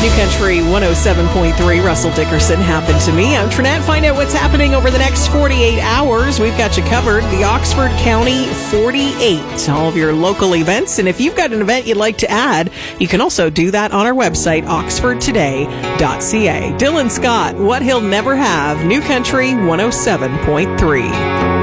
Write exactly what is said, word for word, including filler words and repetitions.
New Country one oh seven point three, Russell Dickerson, Happened to Me. I'm Trinette. Find out what's happening over the next forty-eight hours. We've got you covered. The Oxford County forty-eight, all of your local events. And if you've got an event you'd like to add, you can also do that on our website, oxford today dot c a. Dylan Scott, What He'll Never Have, New Country one oh seven point three.